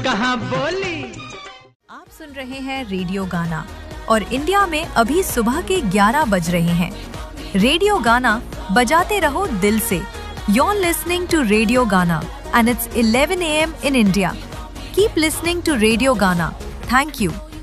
कहाँ बोली। आप सुन रहे हैं रेडियो गाना और इंडिया में अभी सुबह के 11 बज रहे हैं। रेडियो गाना बजाते रहो दिल से। You're listening to Radio Ghana and it's 11 a.m. in India. Keep listening to Radio Ghana. Thank you.